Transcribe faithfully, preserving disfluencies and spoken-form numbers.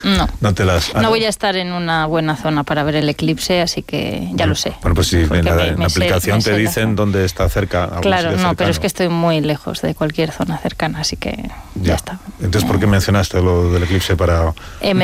No, no, te las, no voy a estar en una buena zona para ver el eclipse, así que ya bueno, lo sé. Bueno, pues sí, en la, me, en la aplicación sé, te dicen dónde está cerca. Claro, no, cercano. Pero es que estoy muy lejos de cualquier zona cercana, así que ya, ya está. Entonces, ¿por qué mencionaste lo del eclipse para...? Eh,